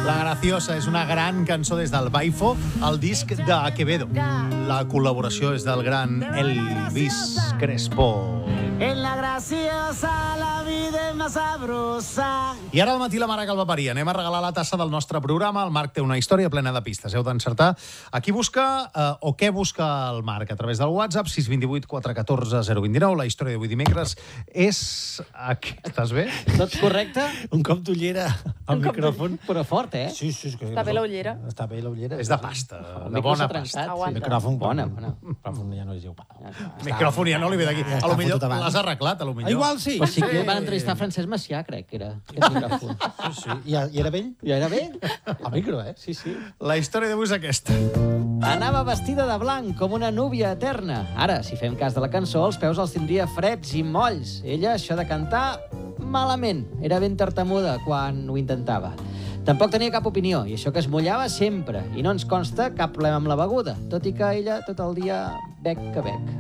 La Graciosa és una gran cançó des del Baifo, el disc de Quevedo. La col·laboració és del gran Elvis Crespo. En la graciosa la vida és més sabrosa. I ara al matí la mare que el va parir. Anem a regalar la tassa del nostre programa. El Marc té una història plena de pistes. Heu d'encertar a qui busca o què busca el Marc a través del WhatsApp 628 414 029. La història d'avui dimecres és... Estàs bé? Tot correcte? Un cop d'ullera al micròfon. Però fort, eh? Sí, sí. Està bé la ullera. Està bé la ullera. És de pasta, El de micro bona s'ha pasta. trencat. Aguanta. Micròfon, Bona. Micròfon ja no és igual. Micròfon ja no li ve d'aquí. Ja A lo està millor fotut abans. l'has arreglat, a lo millor. Igual sí. Però sí que van entrevistar Francesc Macià, crec que era. Aquest micròfon. Sí. I era vell? Ja era bé? El micro, eh? Sí, sí. La història d'avui és aquesta. Anava vestida de blanc, com una núvia eterna. Ara, si fem cas de la cançó, els peus els tindria freds i molls. Ella, això de cantar, malament. Era ben tartamuda quan ho intentava. Tampoc tenia cap opinió, i això que es mullava sempre. I no ens consta cap problema amb la beguda, tot i que ella tot el dia bec que bec.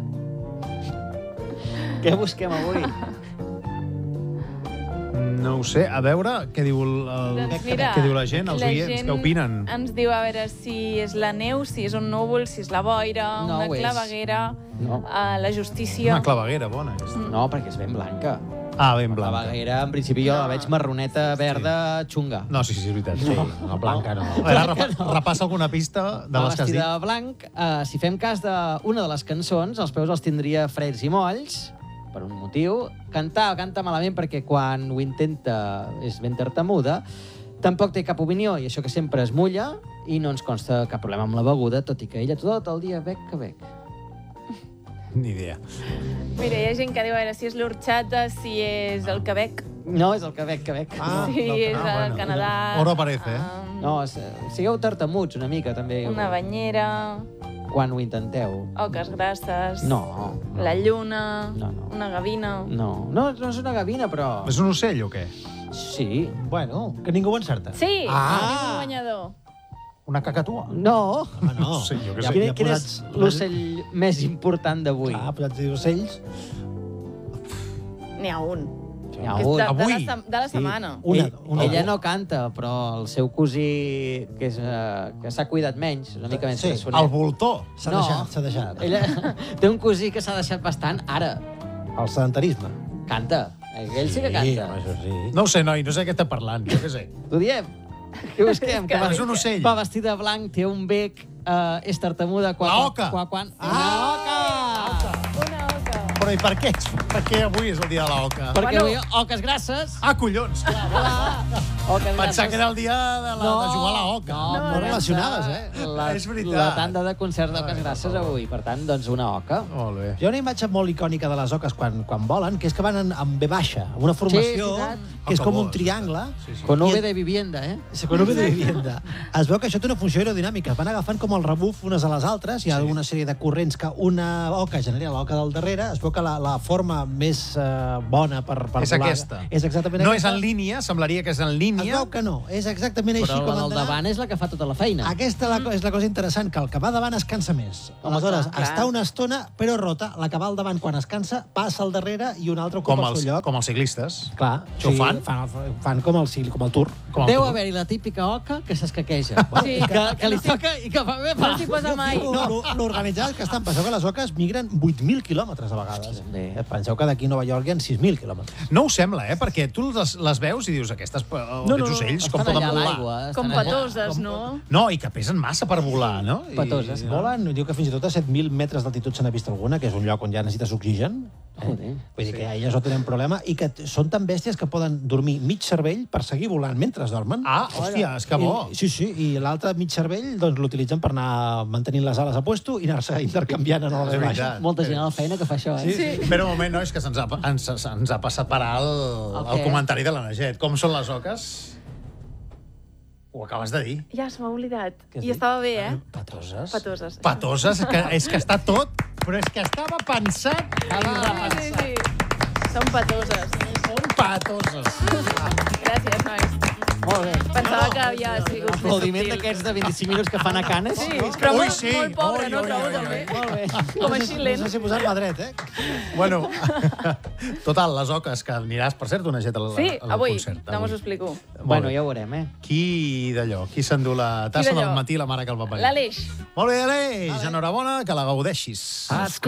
Què busquem avui? No ho sé, a veure què diu, Doncs mira, què diu la gent, els oients, què opinen? Ens diu a veure si és la neu, si és un núvol, si és la boira, No una ho és. claveguera, No. la justícia... Una claveguera bona, aquesta. No, perquè és ben blanca. Ah, ben La blanca. vaguera, en principi, jo la veig marroneta, verda, xunga. No, sí, és veritat. Sí, no, blanca no. A veure, repassa alguna pista de Va les que has dit. vestida de blanc. Si fem cas d'una de les cançons, els peus els tindria freds i molls, per un motiu. Canta malament perquè quan ho intenta és ben tartamuda. Tampoc té cap opinió, i això que sempre es mulla, i no ens consta cap problema amb la beguda, tot i que ella tot el dia bec que bec. Ni idea. Mira, hi ha gent que diu a veure si és l'orxata, si és el Quebec, No, és el que bec que bec. si és el bueno. Canadà... Oro aparece, eh? No, sigueu tartamuts una mica, també. Una banyera, Quan ho intenteu. oques grasses... No. La lluna, No, no. una gavina... No és una gavina, però... És un ocell o què? Sí. Bueno, que ningú ho encerta. Sí! Ah! Tenim un guanyador. Una cacatua? No. Home, no. Sí, jo què Ja- sé. Quin, ja quin és posats- l'ocell més important d'avui? Clar, posats a dir ocells. N'hi ha un. Hi ha Que és un. Avui? de la setmana. Ella no canta, però el seu cosí, que s'ha cuidat menys, una mica menys Sí, pressoner. El voltor. S'ha No. deixat, s'ha deixat. Ella té un cosí que s'ha deixat bastant. Ara, El sedentarisme. canta. Ell sí que home, canta. això sí. No ho sé, noi, no sé què està parlant, jo què sé. Ho diem. Què busquem? És que és un ocell. Va vestida de blanc, té un bec, és tartamuda... La oca. Una oca! Una oca. Però i per què? Per què avui és el dia de l'oca? Perquè Bueno. avui oques grasses... Ah, collons! Oques Pensar grasses. que era el dia de jugar a la oca. No, molt relacionades, eh? És veritat. La tanda de concert d'oques grasses avui. Per tant, doncs una oca. Molt bé. Hi ha una imatge molt icònica de les oques quan volen, que és que van amb V baixa, amb una formació Sí, és que és Ah, com que un bo. triangle. Sí, sí. Con I V és- de vivienda, eh? Con V de vivienda. Es veu que això té una funció aerodinàmica. Van agafant com el rebuf unes a les altres. Hi ha una sèrie de corrents que una oca genera l'oca del darrere. Es veu que la forma més bona per És volar... aquesta. És exactament No és aquesta. en línia, semblaria que és en Es línia. veu que no. És exactament així Però com la han del d'anar. davant és la que fa tota la feina. Aquesta és la cosa interessant, que el que va davant es cansa més. Aleshores, clar. està una estona, però rota. La que va al davant, quan es cansa, passa al darrere i un altre ocupa el seu lloc. Com els ciclistes. Clar. Això ho fan? Fan com el Tour. Com el Deu tu. haver-hi la típica oca que s'escaqueja. Sí. que li toca i que fa bé. No s'hi posa mai. L'organitzat que estan, penseu que les oques migren 8.000 quilòmetres a vegades. bé. Penseu que d'aquí a Nova York hi ha 6.000 quilòmetres. No ho sembla, perquè tu les veus i dius, aquests ocells, com Estan poden allà a volar? l'aigua. Com estan allà. patoses, no? No, i que pesen massa per volar, no? Patoses. Volen, diu que fins i tot a 7.000 metres d'altitud se n'ha vist alguna, que és un lloc on ja necessites oxigen. Joder. Vull dir que elles no tenen problema i que són tan bèsties que poden dormir mig cervell per seguir volant mentre dormen. Ah, hòstia, és que bo. Sí, i l'altre mig cervell doncs, l'utilitzen per anar mantenint les ales a puesto i anar-se intercanviant en el És de baix. veritat. Molta gent a la feina que fa això, eh? Sí. Però un moment, no, és que ens ha passat per alt el què? comentari de la Naget. Com són les oques? Ho acabes de dir. Ja se m'ha oblidat. Què has I dit? estava bé, eh? Patoses. Patoses. Patoses, és que està tot, però és que estava pensat i repensat. Sí. Són patoses. Són patoses. Gràcies, nois. Molt bé. Pensava que havia sigut més Aplaudiment subtil. d'aquests de 25 minuts que fan a Canes. Sí, no? però Ui, molt, sí. molt pobre, Ui, no ui, trobo, ui, també? Molt bé. Com així lent. No sé si posar-me dret, Bueno, total, les oques, que aniràs, per cert, una geta al Sí, al avui, concert. no us ho explico. Bueno, ja ho veurem, Qui d'allò? Qui s'endú la tassa d'allò? del matí la mare que el va parir? L'Aleix. Molt bé, Aleix, enhorabona, que la gaudeixis.